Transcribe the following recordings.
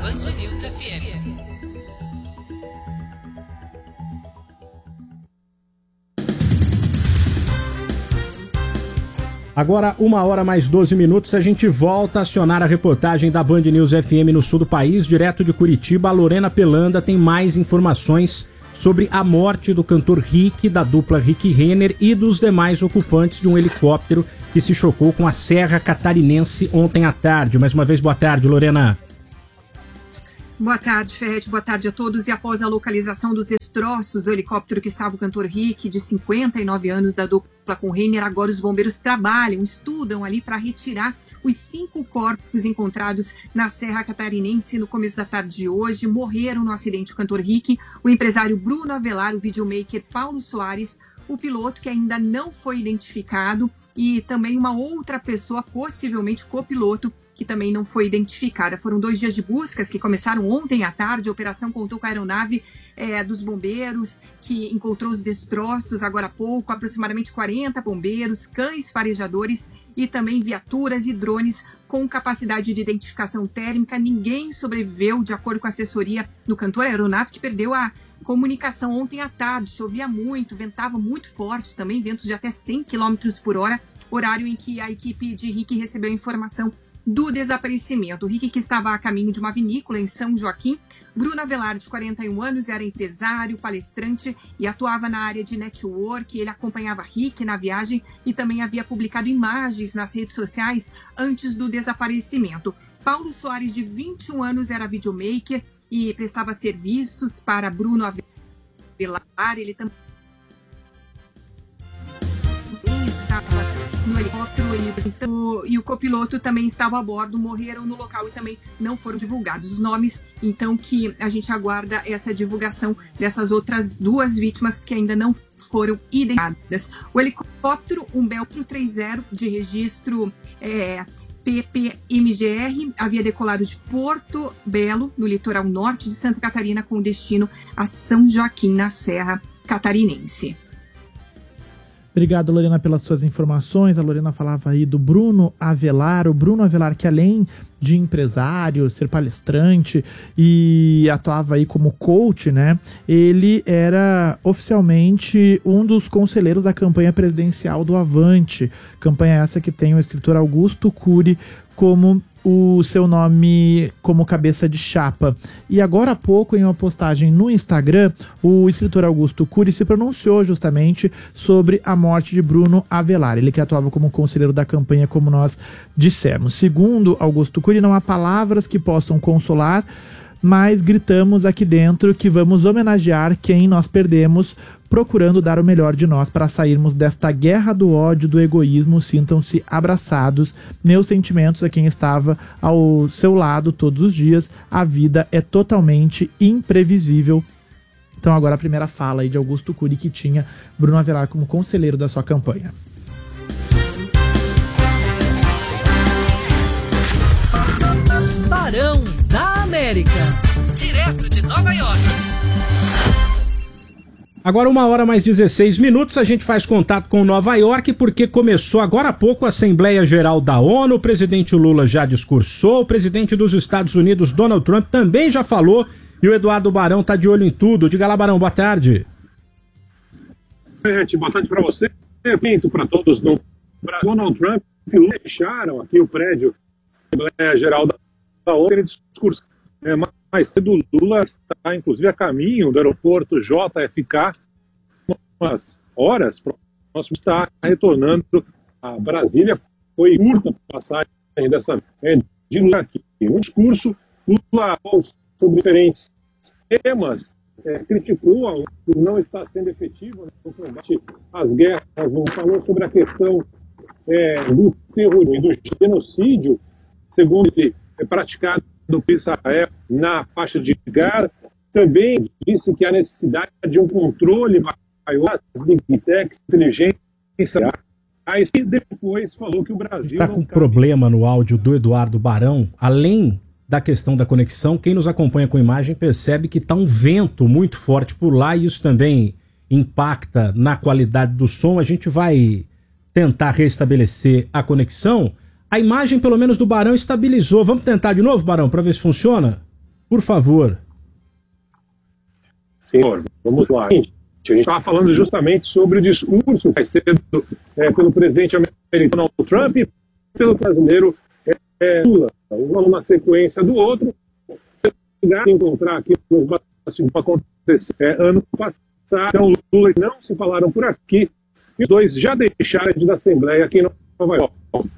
Band News FM. Agora, 1h mais 12, a gente volta a acionar a reportagem da Band News FM no sul do país, direto de Curitiba. A Lorena Pelanda tem mais informações sobre a morte do cantor Rick, da dupla Rick Renner e dos demais ocupantes de um helicóptero que se chocou com a Serra Catarinense ontem à tarde. Mais uma vez, boa tarde, Lorena. Boa tarde, Ferretti. Boa tarde a todos. E após a localização dos destroços do helicóptero que estava o cantor Rick, de 59 anos, da dupla com Renner, agora os bombeiros estudam ali para retirar os 5 corpos encontrados na Serra Catarinense no começo da tarde de hoje. Morreram no acidente o cantor Rick, o empresário Bruno Avelar, o videomaker Paulo Soares, o piloto, que ainda não foi identificado, e também uma outra pessoa, possivelmente copiloto, que também não foi identificada. Foram 2 dias de buscas que começaram ontem à tarde. A operação contou com a aeronave dos bombeiros, que encontrou os destroços agora há pouco, aproximadamente 40 bombeiros, cães farejadores e também viaturas e drones com capacidade de identificação térmica. Ninguém sobreviveu, de acordo com a assessoria do cantor. A aeronave que perdeu a comunicação ontem à tarde. Chovia muito, ventava muito forte também, ventos de até 100 km por hora, horário em que a equipe de Rick recebeu a informação do desaparecimento. O Rick, que estava a caminho de uma vinícola em São Joaquim. Bruno Avelar, de 41 anos, era empresário, palestrante e atuava na área de network. Ele acompanhava Rick na viagem e também havia publicado imagens nas redes sociais antes do desaparecimento. Paulo Soares, de 21 anos, era videomaker e prestava serviços para Bruno Avelar. Ele também estava no helicóptero e o copiloto também estava a bordo. Morreram no local e também não foram divulgados os nomes, então que a gente aguarda essa divulgação dessas outras 2 vítimas que ainda não foram identificadas. O helicóptero, um Bell 30 de registro PPMGR, havia decolado de Porto Belo, no litoral norte de Santa Catarina, com destino a São Joaquim, na Serra Catarinense. Obrigado, Lorena, pelas suas informações. A Lorena falava aí do Bruno Avelar. O Bruno Avelar, que além de empresário, ser palestrante e atuava aí como coach, né? Ele era oficialmente um dos conselheiros da campanha presidencial do Avante. Campanha essa que tem o escritor Augusto Cury como o seu nome como cabeça de chapa. E agora há pouco, em uma postagem no Instagram, o escritor Augusto Cury se pronunciou justamente sobre a morte de Bruno Avelar, ele que atuava como conselheiro da campanha, como nós dissemos. Segundo Augusto Cury, não há palavras que possam consolar, mas gritamos aqui dentro que vamos homenagear quem nós perdemos, procurando dar o melhor de nós para sairmos desta guerra do ódio, do egoísmo. Sintam-se abraçados. Meus sentimentos a quem estava ao seu lado todos os dias. A vida é totalmente imprevisível. Então agora a primeira fala aí de Augusto Cury, que tinha Bruno Avelar como conselheiro da sua campanha. Barão da América, direto de Nova York. Agora 1h mais 16, a gente faz contato com Nova York porque começou agora há pouco a Assembleia Geral da ONU. O presidente Lula já discursou, o presidente dos Estados Unidos, Donald Trump, também já falou, e o Eduardo Barão tá de olho em tudo. Diga lá, Barão, boa tarde. Boa tarde para você, pinto para todos no Brasil. Donald Trump e Lula deixaram aqui o prédio da Assembleia Geral da ONU, ele discurso. Mais cedo, Lula está, inclusive, a caminho do aeroporto JFK, umas horas próximo, está retornando a Brasília. Foi curta a passagem dessa de Lula aqui. No discurso, Lula falou sobre diferentes temas, criticou a ONU por não estar sendo efetivo no combate às guerras, falou sobre a questão do terrorismo e do genocídio, segundo ele, praticado do Israel na faixa de Gaza. Também disse que há necessidade de um controle maior das big techs, inteligência. E depois falou que o Brasil está com problema no áudio do Eduardo Barão. Além da questão da conexão, quem nos acompanha com imagem percebe que está um vento muito forte por lá e isso também impacta na qualidade do som. A gente vai tentar restabelecer a conexão. A imagem, pelo menos, do Barão estabilizou. Vamos tentar de novo, Barão, para ver se funciona? Por favor. Senhor, vamos lá. A gente estava falando justamente sobre o discurso que vai ser pelo presidente americano Donald Trump e pelo brasileiro Lula. Um na sequência do outro. Encontrar aqui nos bastidores para acontecer ano passado. Então, Lula e não se falaram por aqui. E os dois já deixaram da Assembleia aqui em Nova York.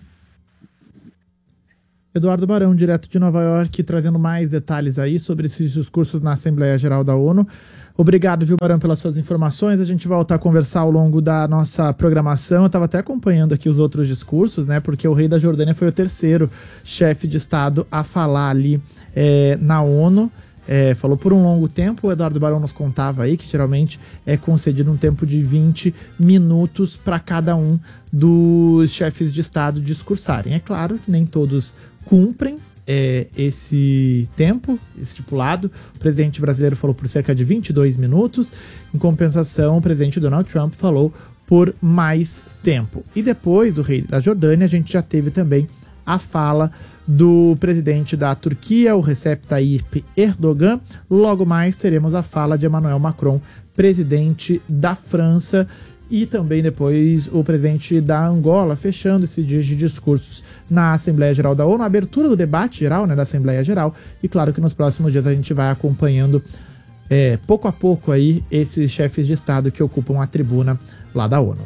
Eduardo Barão, direto de Nova York, trazendo mais detalhes aí sobre esses discursos na Assembleia Geral da ONU. Obrigado, viu, Barão, pelas suas informações. A gente vai voltar a conversar ao longo da nossa programação. Eu estava até acompanhando aqui os outros discursos, né? Porque o rei da Jordânia foi o terceiro chefe de Estado a falar ali na ONU. Falou por um longo tempo. O Eduardo Barão nos contava aí que geralmente é concedido um tempo de 20 minutos para cada um dos chefes de Estado discursarem. É claro que nem todos cumprem esse tempo estipulado. O presidente brasileiro falou por cerca de 22 minutos. Em compensação, o presidente Donald Trump falou por mais tempo. E depois do rei da Jordânia, a gente já teve também a fala do presidente da Turquia, o Recep Tayyip Erdogan. Logo mais teremos a fala de Emmanuel Macron, presidente da França, e também depois o presidente da Angola, fechando esses dias de discursos na Assembleia Geral da ONU, a abertura do debate geral, né, da Assembleia Geral. E claro que nos próximos dias a gente vai acompanhando pouco a pouco aí esses chefes de Estado que ocupam a tribuna lá da ONU.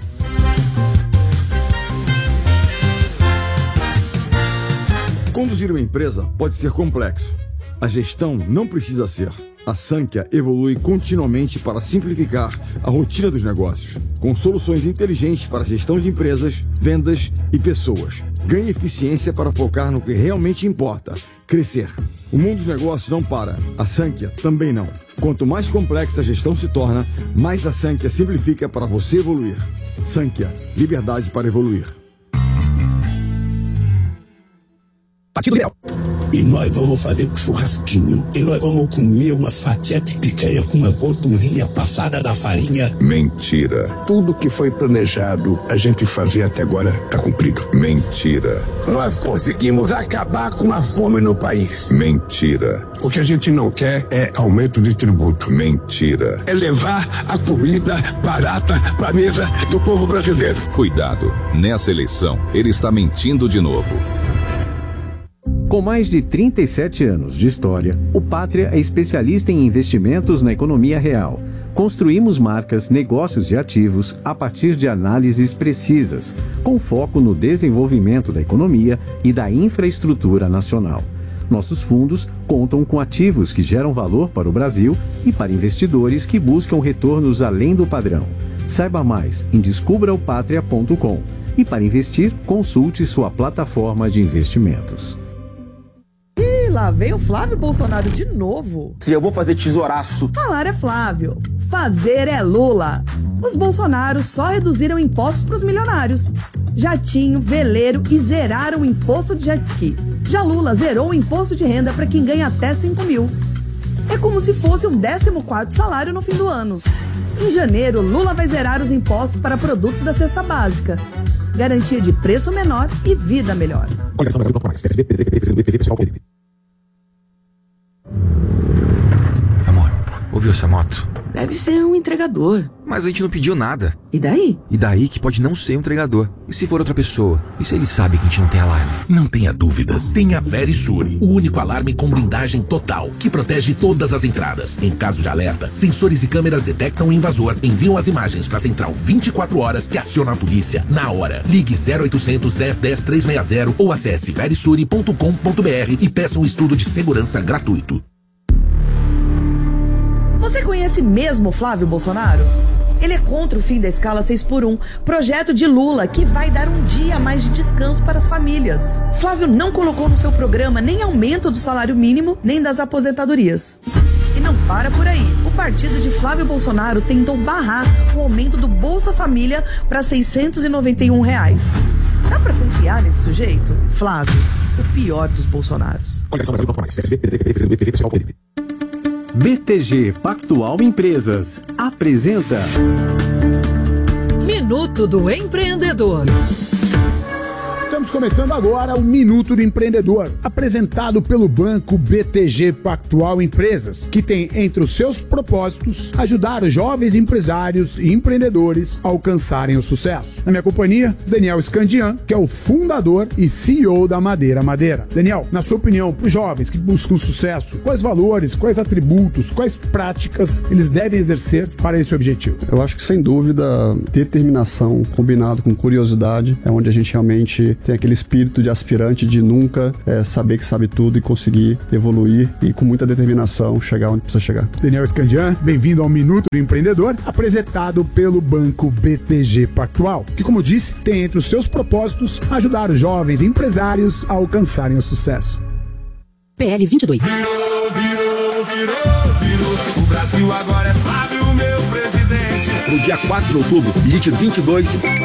Conduzir uma empresa pode ser complexo. A gestão não precisa ser. A Sankhya evolui continuamente para simplificar a rotina dos negócios, com soluções inteligentes para a gestão de empresas, vendas e pessoas. Ganhe eficiência para focar no que realmente importa, crescer. O mundo dos negócios não para, a Sankhya também não. Quanto mais complexa a gestão se torna, mais a Sankhya simplifica para você evoluir. Sankhya, liberdade para evoluir. Partido Liberal. E nós vamos fazer um churrasquinho. E nós vamos comer uma fatia de picanha com uma gordurinha passada da farinha. Mentira. Tudo que foi planejado a gente fazer até agora está cumprido. Mentira. Nós conseguimos acabar com a fome no país. Mentira. O que a gente não quer é aumento de tributo. Mentira. É levar a comida barata para a mesa do povo brasileiro. Cuidado. Nessa eleição, ele está mentindo de novo. Com mais de 37 anos de história, o Pátria é especialista em investimentos na economia real. Construímos marcas, negócios e ativos a partir de análises precisas, com foco no desenvolvimento da economia e da infraestrutura nacional. Nossos fundos contam com ativos que geram valor para o Brasil e para investidores que buscam retornos além do padrão. Saiba mais em descubraopatria.com e para investir, consulte sua plataforma de investimentos. Lá veio o Flávio Bolsonaro de novo. Se eu vou fazer tesouraço. Falar é Flávio, fazer é Lula. Os Bolsonaros só reduziram impostos para os milionários. Jatinho, veleiro e zeraram o imposto de jet ski. Já Lula zerou o imposto de renda para quem ganha até 5 mil. É como se fosse um 14º salário no fim do ano. Em janeiro, Lula vai zerar os impostos para produtos da cesta básica. Garantia de preço menor e vida melhor. Amor, ouviu essa moto? Deve ser um entregador. Mas a gente não pediu nada. E daí? E daí que pode não ser um entregador. E se for outra pessoa? E se ele sabe que a gente não tem alarme? Não tenha dúvidas. Tenha Verisure, o único alarme com blindagem total, que protege todas as entradas. Em caso de alerta, sensores e câmeras detectam o invasor, enviam as imagens para a central 24 horas que aciona a polícia na hora. Ligue 0800 10 10 360 ou acesse verisure.com.br e peça um estudo de segurança gratuito. Você conhece mesmo Flávio Bolsonaro? Ele é contra o fim da escala 6x1, projeto de Lula que vai dar um dia a mais de descanso para as famílias. Flávio não colocou no seu programa nem aumento do salário mínimo, nem das aposentadorias. E não para por aí. O partido de Flávio Bolsonaro tentou barrar o aumento do Bolsa Família para R$ 691. Dá pra confiar nesse sujeito? Flávio, o pior dos Bolsonaros. BTG Pactual Empresas apresenta Minuto do Empreendedor. Estamos Estamos começando agora o Minuto do Empreendedor, apresentado pelo Banco BTG Pactual Empresas, que tem entre os seus propósitos ajudar os jovens empresários e empreendedores a alcançarem o sucesso. Na minha companhia, Daniel Scandian, que é o fundador e CEO da Madeira Madeira. Daniel, na sua opinião, para os jovens que buscam sucesso, quais valores, quais atributos, quais práticas eles devem exercer para esse objetivo? Eu acho que, sem dúvida, determinação combinado com curiosidade é onde a gente realmente tem aquele espírito de aspirante de nunca saber que sabe tudo e conseguir evoluir e com muita determinação chegar onde precisa chegar. Daniel Scandian, bem-vindo ao Minuto do Empreendedor, apresentado pelo Banco BTG Pactual, que, como disse, tem entre os seus propósitos ajudar os jovens empresários a alcançarem o sucesso. PL 22. Virou. O Brasil agora é Flávio, meu presidente. No dia 4 de outubro, digite 22